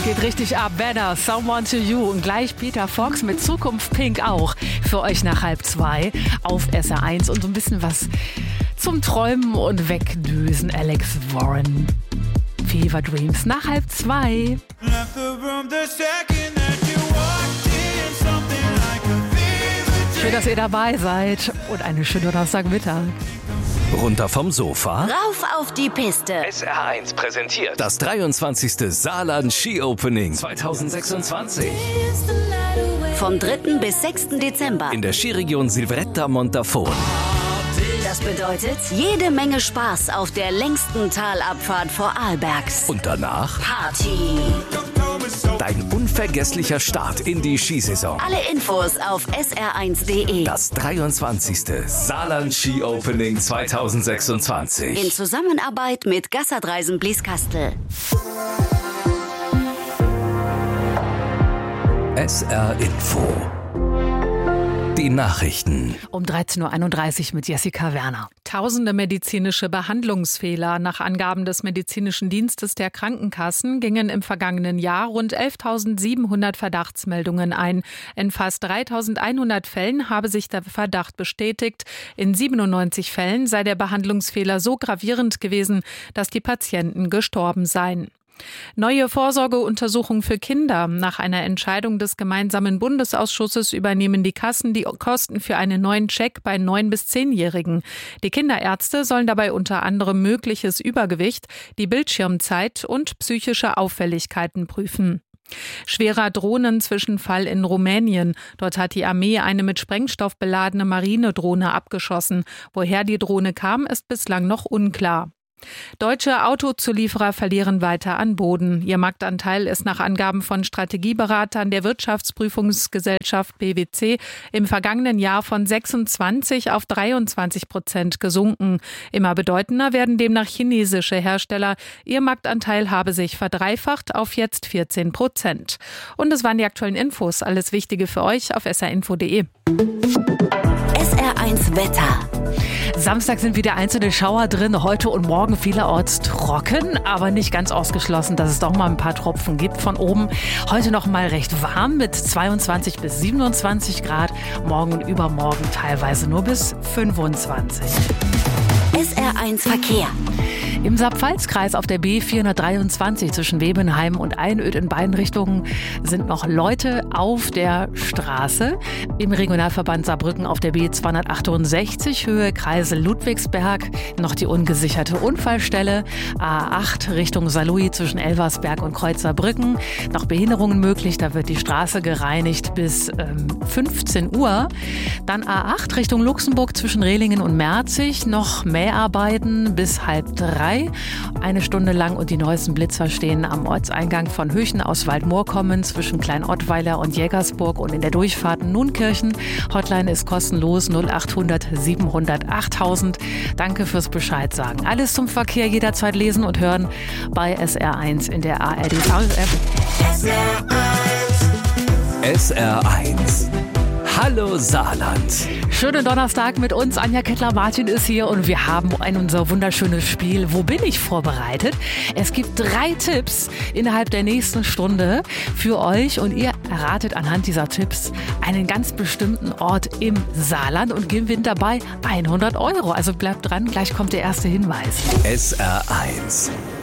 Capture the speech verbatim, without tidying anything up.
Geht richtig ab. Better, Someone to You. Und gleich Peter Fox mit Zukunft Pink auch für euch nach halb zwei auf S R eins. Und so ein bisschen was zum Träumen und Wegdösen. Alex Warren, Fever Dreams nach halb zwei. Schön, dass ihr dabei seid und eine schöne Donnerstagmittag. Runter vom Sofa. Rauf auf die Piste. S R eins präsentiert das dreiundzwanzigste Saarland Ski Opening zwanzig sechsundzwanzig. Vom dritten bis sechsten Dezember. In der Skiregion Silvretta Montafon. Das bedeutet jede Menge Spaß auf der längsten Talabfahrt vor Arlbergs. Und danach Party. dein unvergesslicher Start in die Skisaison. Alle Infos auf S R eins punkt de. Das dreiundzwanzigste Saarland Ski Opening zwanzig sechsundzwanzig. In Zusammenarbeit mit Gassadreisen Blieskastel. S R Info. Die Nachrichten. Um dreizehn Uhr einunddreißig mit Jessica Werner. Tausende medizinische Behandlungsfehler. Nach Angaben des medizinischen Dienstes der Krankenkassen gingen im vergangenen Jahr rund elftausendsiebenhundert Verdachtsmeldungen ein. In fast dreitausendeinhundert Fällen habe sich der Verdacht bestätigt. In siebenundneunzig Fällen sei der Behandlungsfehler so gravierend gewesen, dass die Patienten gestorben seien. Neue Vorsorgeuntersuchung für Kinder. Nach einer Entscheidung des gemeinsamen Bundesausschusses übernehmen die Kassen die Kosten für einen neuen Check bei neun- bis zehnjährigen. Die Kinderärzte sollen dabei unter anderem mögliches Übergewicht, die Bildschirmzeit und psychische Auffälligkeiten prüfen. Schwerer Drohnenzwischenfall in Rumänien. Dort hat die Armee eine mit Sprengstoff beladene Marinedrohne abgeschossen. Woher die Drohne kam, ist bislang noch unklar. Deutsche Autozulieferer verlieren weiter an Boden. Ihr Marktanteil ist nach Angaben von Strategieberatern der Wirtschaftsprüfungsgesellschaft B W C im vergangenen Jahr von sechsundzwanzig auf dreiundzwanzig Prozent gesunken. Immer bedeutender werden demnach chinesische Hersteller. Ihr Marktanteil habe sich verdreifacht auf jetzt vierzehn Prozent. Und das waren die aktuellen Infos. Alles Wichtige für euch auf s r info punkt de. S R eins Wetter. Samstag sind wieder einzelne Schauer drin, heute und morgen vielerorts trocken, aber nicht ganz ausgeschlossen, dass es doch mal ein paar Tropfen gibt von oben. Heute noch mal recht warm mit zweiundzwanzig bis siebenundzwanzig Grad, morgen und übermorgen teilweise nur bis fünfundzwanzig. S R eins Verkehr. Im Saarpfalz-Kreis auf der B vierhundertdreiundzwanzig zwischen Webenheim und Einöd in beiden Richtungen sind noch Leute auf der Straße. Im Regionalverband Saarbrücken auf der B zweihundertachtundsechzig Höhe Kreisel Ludwigsberg noch die ungesicherte Unfallstelle. A acht Richtung Saarlouis zwischen Elversberg und Kreuzerbrücken. Noch Behinderungen möglich, da wird die Straße gereinigt bis ähm, fünfzehn Uhr. Dann A acht Richtung Luxemburg zwischen Rehlingen und Merzig. Noch Mäharbeiten bis halb drei. Eine Stunde lang und die neuesten Blitzer stehen am Ortseingang von Höchen aus Waldmoorkommen zwischen Klein-Ottweiler und Jägersburg und in der Durchfahrt Nunkirchen. Hotline ist kostenlos null achthundert siebenhundert achttausend. Danke fürs Bescheid sagen. Alles zum Verkehr jederzeit lesen und hören bei S R eins in der A R D-App. S R eins. Hallo Saarland. Schönen Donnerstag mit uns. Anja Kettler-Martin ist hier und wir haben ein unser wunderschönes Spiel Wo bin ich vorbereitet. Es gibt drei Tipps innerhalb der nächsten Stunde für euch und ihr erratet anhand dieser Tipps einen ganz bestimmten Ort im Saarland und gewinnt dabei hundert Euro. Also bleibt dran, gleich kommt der erste Hinweis. S R eins.